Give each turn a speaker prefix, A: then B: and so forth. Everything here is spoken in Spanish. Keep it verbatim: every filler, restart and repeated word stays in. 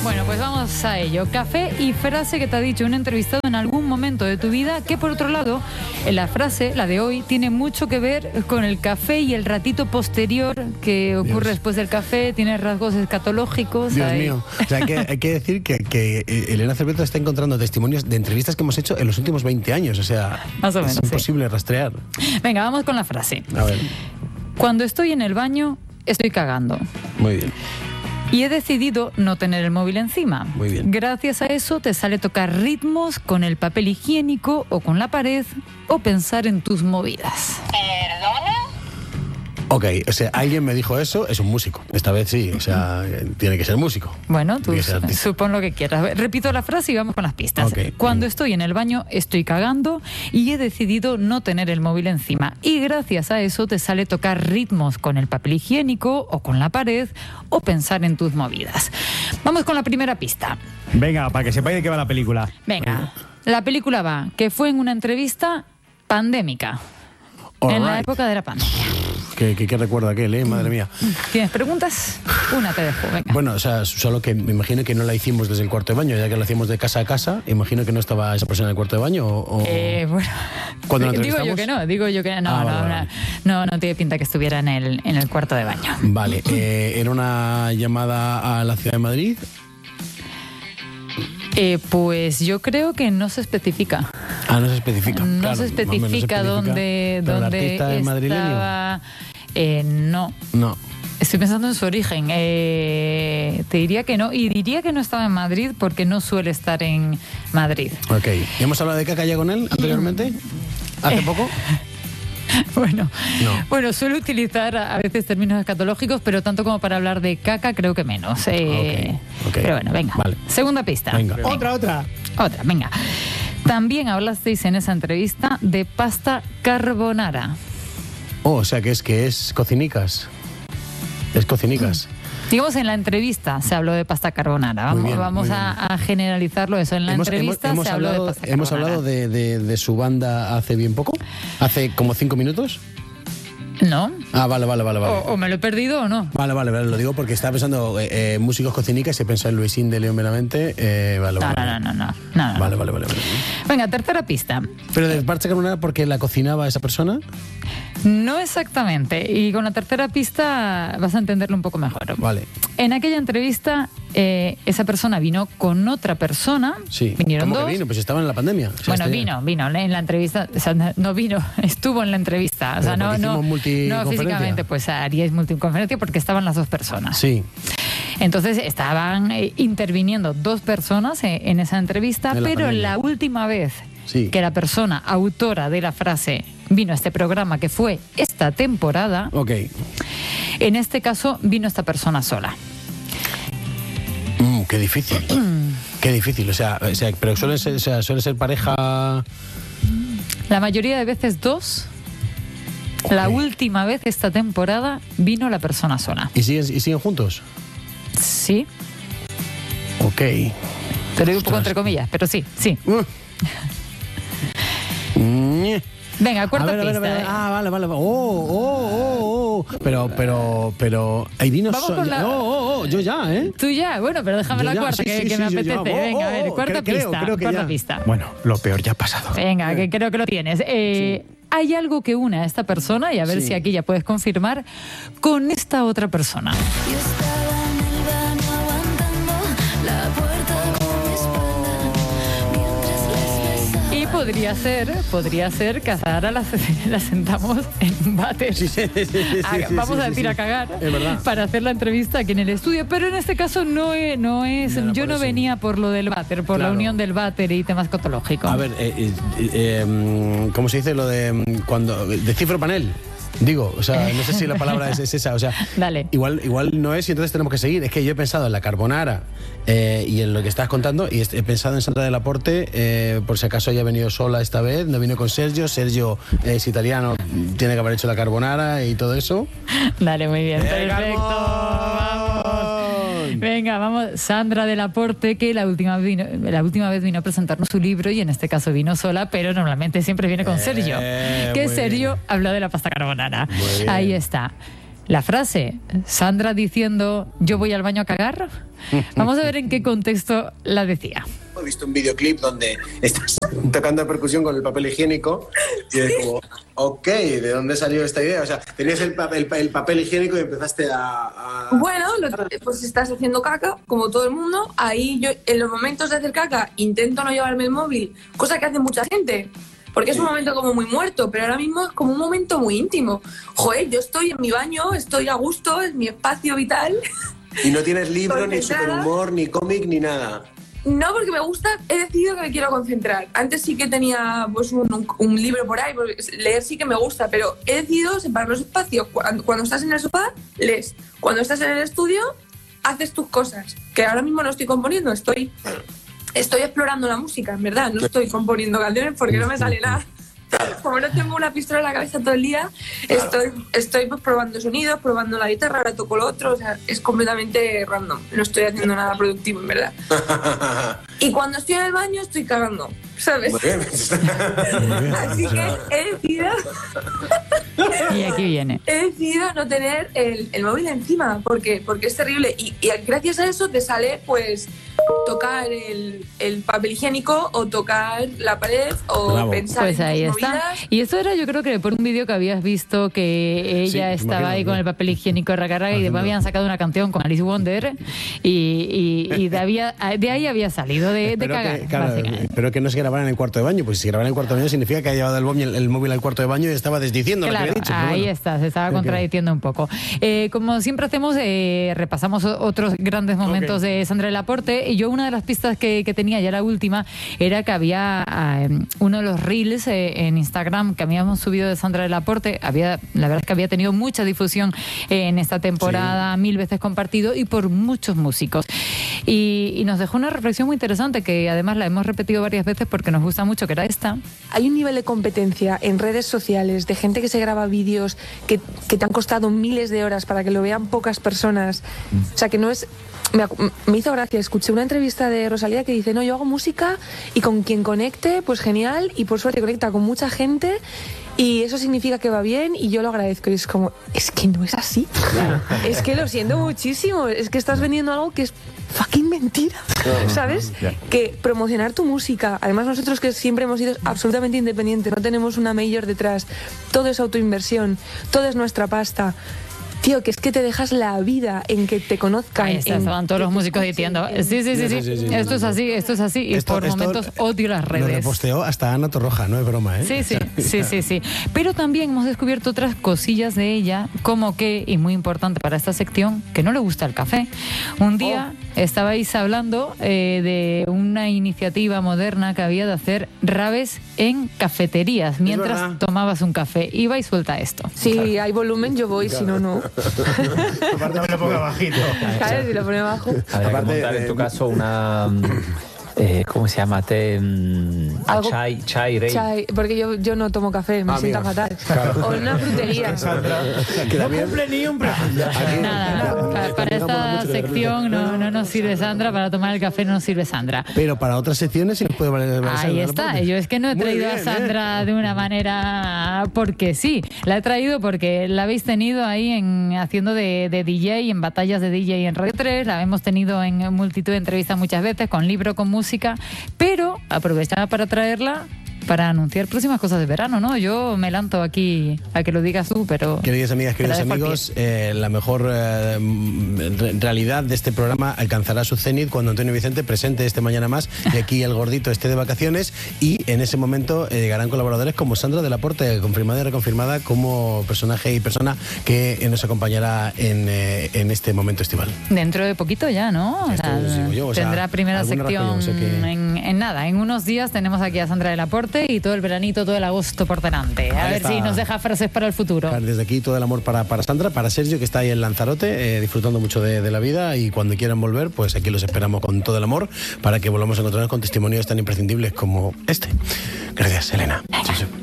A: Bueno, pues vamos a ello. Café y frase que te ha dicho un entrevistado en algún momento de tu vida, que por otro lado, en la frase, la de hoy, tiene mucho que ver con el café y el ratito posterior que ocurre Dios. Después del café, tiene rasgos escatológicos.
B: Dios
A: ahí.
B: mío. O sea, hay que, hay que decir que, que Elena Cerveto está encontrando testimonios de entrevistas que hemos hecho en los últimos veinte años. O sea,
A: Más o menos,
B: es imposible
A: sí.
B: rastrear.
A: Venga, vamos con la frase.
B: A ver.
A: Cuando estoy en el baño, estoy cagando.
B: Muy bien.
A: Y he decidido no tener el móvil encima.
B: Muy bien.
A: Gracias a eso te sale tocar ritmos con el papel higiénico o con la pared o pensar en tus movidas.
C: ¿Perdona?
B: Ok, o sea, alguien me dijo eso, es un músico. Esta vez sí, o sea, tiene que ser músico.
A: Bueno, tú supón lo que quieras. Repito la frase y vamos con las pistas.
B: Okay.
A: Cuando estoy en el baño, estoy cagando y he decidido no tener el móvil encima. Y gracias a eso te sale tocar ritmos con el papel higiénico o con la pared o pensar en tus movidas. Vamos con la primera pista.
D: Venga, para que sepáis de qué va la película.
A: Venga, la película va, que fue en una entrevista pandémica.
B: All
A: en
B: right.
A: la época de la pandemia.
B: ¿Qué, qué, qué recuerdo aquel, eh? Madre mía.
A: ¿Tienes preguntas? Una te dejo, venga.
B: Bueno, o sea, solo que me imagino que no la hicimos desde el cuarto de baño, ya que la hicimos de casa a casa, imagino que no estaba esa persona en el cuarto de baño o...
A: Eh, bueno,
B: ¿Cuándo la
A: digo yo
B: entrevistamos?
A: que no, digo yo que no,
B: Ah,
A: no,
B: vale,
A: no,
B: vale.
A: no, no tiene pinta que estuviera en el, en el cuarto de baño.
B: Vale, eh, ¿era una llamada a la ciudad de Madrid?
A: Eh, pues yo creo que no se especifica.
B: Ah, no se especifica.
A: No
B: claro,
A: se especifica,
B: no se especifica.
A: dónde,
B: ¿Pero el
A: dónde
B: artista es madrileño?
A: estaba. Eh, no.
B: No.
A: Estoy pensando en su origen. Eh, te diría que no. Y diría que no estaba en Madrid porque no suele estar en Madrid.
B: Ok. ¿Y hemos hablado de caca ya con él anteriormente? ¿Hace poco?
A: Bueno,
B: No.
A: bueno, suelo utilizar a veces términos escatológicos, pero tanto como para hablar de caca creo que menos. Eh,
B: Ok, ok.
A: Pero bueno, venga.
B: Vale.
A: Segunda pista.
B: Venga.
D: Otra, otra.
A: Otra, venga. También hablasteis en esa entrevista de pasta carbonara.
B: Oh, o sea, que es que es cocinicas. Es cocinicas.
A: Digamos, en la entrevista se habló de pasta carbonara. Vamos,
B: Muy bien,
A: vamos
B: muy
A: a,
B: bien.
A: a generalizarlo eso. En la
B: Hemos,
A: entrevista
B: hemos- hemos
A: se habló
B: hablado,
A: de pasta
B: hemos
A: carbonara.
B: hablado de, de- de su banda hace bien poco. Hace como cinco minutos.
A: ¿No?
B: Ah, vale, vale, vale. vale.
A: O, o me lo he perdido o no.
B: Vale, vale, vale, lo digo porque estaba pensando eh, eh, músicos cocinicas y he pensado en Luisín de León Meramente. Eh, vale,
A: No,
B: vale,
A: no, no, no, no, no, no.
B: Vale, vale, vale, vale.
A: Venga, tercera pista.
B: Pero de pasta carbonara porque la cocinaba esa persona.
A: No exactamente. Y con la tercera pista vas a entenderlo un poco mejor.
B: Vale.
A: En aquella entrevista, eh, esa persona vino con otra persona.
B: Sí.
A: Vinieron
B: ¿Cómo
A: dos.
B: que vino? Pues estaba en la pandemia. O sea,
A: Bueno,
B: este-
A: vino, vino en la entrevista, o sea, no vino, estuvo en la entrevista, o sea,
B: Pero
A: no,
B: porque
A: no,
B: hicimos
A: no
B: multiconferencia.
A: físicamente, pues haríais multiconferencia porque estaban las dos personas.
B: Sí.
A: Entonces estaban eh, interviniendo dos personas eh, en esa entrevista,
B: En la
A: pero
B: pandemia.
A: la última vez
B: Sí.
A: que la persona autora de la frase vino a este programa, que fue esta temporada,
B: Ok.
A: en este caso vino esta persona sola.
B: Mm, qué difícil. Qué difícil. O sea, o sea pero suele ser, o sea, suele ser pareja.
A: La mayoría de veces dos. La
B: Ok.
A: última vez esta temporada vino la persona sola.
B: ¿Y siguen, y siguen juntos?
A: Sí,
B: Ok.
A: te lo digo un poco
B: Ostras.
A: entre comillas, pero sí, sí.
B: Mm.
A: Venga, cuarta
B: A ver, a ver, a
A: pista.
B: ver.
A: eh.
B: Ah, vale, vale. Oh, oh, oh, oh. Pero, pero, pero. Ahí vino
A: Vamos
B: so-
A: con la-
B: Oh, oh, oh. Yo ya, ¿eh?
A: Tú ya, bueno, pero déjame
B: Yo
A: la
B: ya,
A: cuarta,
B: sí,
A: que,
B: sí,
A: que
B: sí,
A: me
B: yo
A: apetece.
B: ya. Oh,
A: Venga, a ver,
B: oh,
A: cuarta
B: creo-
A: pista.
B: creo que
A: cuarta
B: ya.
A: pista.
D: Bueno, lo peor ya ha pasado.
A: Venga, que creo que lo tienes. Eh, Hay algo que une a esta persona, y a ver
B: Sí.
A: si aquí ya puedes confirmar, con esta otra persona.
E: Yo estaba en el baño aguantando la puerta con mi espalda mientras les besaba.
A: Y podría ser, podría ser que a Sara la, la sentamos en un váter.
B: Sí, sí, sí, sí, sí,
A: A-
B: sí,
A: vamos
B: sí,
A: a
B: sí,
A: decir
B: sí.
A: a cagar
B: Es verdad.
A: para hacer la entrevista aquí en el estudio, pero en este caso no es, no es
B: No era
A: yo
B: por
A: no
B: eso.
A: venía por lo del váter, por la
B: Claro.
A: unión del váter y temas escatológicos.
B: A ver, eh, eh, eh, mm, ¿cómo se dice lo de mm, cuando de cifro panel? Digo, o sea, no sé si la palabra es, es esa, o sea,
A: Dale.
B: igual igual no es y entonces tenemos que seguir. Es que yo he pensado en la carbonara eh, y en lo que estás contando y he pensado en Sandra del Aporte, eh, por si acaso haya venido sola esta vez, no vino con Sergio. Sergio es italiano, tiene que haber hecho la carbonara y todo eso.
A: Dale, muy bien,
B: ¡Eh,
A: perfecto.
B: Carbón!
A: Vamos. Venga, vamos. Sandra del Aporte, que la última, vino, la última vez vino a presentarnos su libro y en este caso vino sola, pero normalmente siempre viene con
B: Eh,
A: Sergio. Que
B: muy
A: Sergio
B: bien.
A: habló de la pasta carbonara.
B: Muy bien.
A: Ahí está. La frase, Sandra diciendo yo voy al baño a cagar, vamos a ver en qué contexto la decía.
B: He visto un videoclip donde estás tocando percusión con el papel higiénico y es como, ok, ¿de dónde salió esta idea? O sea, tenías el, papel, el papel higiénico y empezaste a... a...
C: Bueno, lo, pues estás haciendo caca, como todo el mundo. Ahí yo, en los momentos de hacer caca, intento no llevarme el móvil, cosa que hace mucha gente, porque es un momento como muy muerto, pero ahora mismo es como un momento muy íntimo. Joder, yo estoy en mi baño, estoy a gusto, es mi espacio vital.
B: Y no tienes libro, ni superhumor, ni cómic, ni nada.
C: No, porque me gusta, he decidido que me quiero concentrar. Antes sí que tenía pues, un, un, un libro por ahí, leer sí que me gusta, pero he decidido separar los espacios. Cuando, cuando estás en el sofá, lees. Cuando estás en el estudio, haces tus cosas. Que ahora mismo no estoy componiendo, estoy, estoy explorando la música, en verdad. No estoy componiendo canciones porque no me sale nada. Como no tengo una pistola en la cabeza todo el día, estoy, estoy pues, probando sonidos, probando la guitarra, ahora toco lo otro, o sea, es completamente random, no estoy haciendo nada productivo, en verdad. Y cuando estoy en el baño estoy cagando, ¿sabes? Así que he decidido...
A: Y aquí viene.
C: He decidido no tener el, el móvil encima, porque, porque es terrible, y, y gracias a eso te sale, pues... tocar el, el papel higiénico o tocar la pared o
B: Bravo.
C: pensar
A: Pues
C: en
A: ahí
C: tus
A: está.
C: movidas.
A: Y eso era, yo creo que por un vídeo que habías visto que ella
B: Sí,
A: estaba
B: imagino,
A: ahí
B: sí.
A: con el papel higiénico racarraga y después
B: Haciendo-
A: habían sacado una canción con Alice Wonder y, y, y de, había- de ahí había salido de, de
B: Pero
A: cagar,
B: que, claro,
A: básicamente.
B: pero que no se grabara en el cuarto de baño. Pues si grabara en el cuarto de baño significa que ha llevado el móvil, el móvil al cuarto de baño y estaba desdiciendo lo que
A: Claro,
B: había dicho. pero
A: ahí
B: bueno.
A: está, se estaba
B: Ok.
A: contradiciendo un poco. Eh, como siempre hacemos, eh, repasamos o- otros grandes momentos
B: Ok.
A: de Sandra Delaporte. Y yo una de las pistas que, que tenía, ya la última, era que había eh, uno de los reels eh, en Instagram que habíamos subido de Sandra Delaporte. Había, la verdad es que había tenido mucha difusión eh, en esta temporada, mil veces compartido y por muchos músicos. Y, y nos dejó una reflexión muy interesante que además la hemos repetido varias veces porque nos gusta mucho, que era esta.
F: Hay un nivel de competencia en redes sociales de gente que se graba vídeos que, que te han costado miles de horas para que lo vean pocas personas. O sea, que no es... Me, ac- me hizo gracia, escuché una entrevista de Rosalía que dice, no, yo hago música y con quien conecte, pues genial, y por suerte conecta con mucha gente y eso significa que va bien y yo lo agradezco. Y es como, es que no es así. Es que lo siento muchísimo, es que estás vendiendo algo que es fucking mentira, ¿sabes? Que promocionar tu música, además nosotros que siempre hemos sido absolutamente independientes, no tenemos una major detrás, todo es autoinversión, todo es nuestra pasta. Tío, que es que te dejas la vida en que te conozcan.
A: Ahí está,
F: en
A: estaban todos
F: que
A: los
F: te
A: músicos
F: escuchen,
A: diciendo,
F: en-
A: sí, sí, sí, sí,
B: Sí, sí, sí, sí.
A: esto es así, esto es así, y
B: Esto-
A: por
B: esto
A: momentos odio las
B: Lo
A: redes.
B: reposteó hasta Ana Torroja, no es broma, ¿eh?
A: Sí, sí, sí, sí, sí. Pero también hemos descubierto otras cosillas de ella, como que, y muy importante para esta sección, que no le gusta el café. Un día estabais hablando eh, de una iniciativa moderna que había de hacer rabes en cafeterías mientras
B: verdad.
A: tomabas un café. Iba y suelta esto.
F: Si hay volumen, yo voy, si no, no.
D: Aparte me lo pongo bajito.
F: Claro, si lo pone abajo.
G: Habría
B: Aparte,
G: que montar en
B: eh,
G: tu caso una... mm, eh, ¿Cómo se llama? Té, mm,
F: Algo-
G: chai, chai, rey.
F: Chai, porque yo, yo no tomo café, me
B: Ah,
F: sienta
B: amiga.
F: fatal.
B: Claro.
F: O en una frutería.
B: Queda
D: No
B: bien.
D: cumple ni un prejuicio.
B: Aquí-
A: Nada,
B: no,
A: pa-
B: no,
A: para
B: no mola
A: esta
B: mucho que de repente-
A: sección no, no nos sirve Sandra, para tomar el café no nos sirve Sandra.
B: Pero para otras secciones sí nos puede valer. valer
A: Ahí
B: Sandra
A: está,
B: Delaporte.
A: yo es que no he
B: Muy
A: traído
B: bien,
A: a
B: ¿eh?
A: Sandra de una manera porque sí, la he traído porque la habéis tenido ahí en haciendo de, de D J, en batallas de D J en Radio tres, la hemos tenido en multitud de entrevistas muchas veces, con libro, con música, pero aprovechaba para traerla para anunciar próximas cosas de verano, ¿no? Yo me lanzo aquí a que lo digas tú, pero...
B: Queridas amigas,
A: te la
B: queridos
A: dejo al pie.
B: amigos, eh, la mejor eh, re- realidad de este programa alcanzará su cenit cuando Antonio Vicente presente este Mañana Más y aquí el gordito esté de vacaciones y en ese momento eh, llegarán colaboradores como Sandra Delaporte, confirmada y reconfirmada como personaje y persona que eh, nos acompañará en, eh, en este momento estival.
A: Dentro de poquito ya, ¿no? O
B: Esto
A: sea,
B: digo yo, o sea,
A: tendrá primera
B: alguna
A: sección
B: razón yo, o sea que-
A: en, en nada. En unos días tenemos aquí a Sandra Delaporte y todo el veranito, todo el agosto por delante. A
B: Ahí
A: ver
B: está.
A: si nos deja frases para el futuro.
B: Claro, desde aquí todo el amor para, para Sandra, para Sergio que está ahí en Lanzarote eh, disfrutando mucho de, de la vida y cuando quieran volver pues aquí los esperamos con todo el amor para que volvamos a encontrarnos con testimonios tan imprescindibles como este. Gracias, Elena. Chao, chao.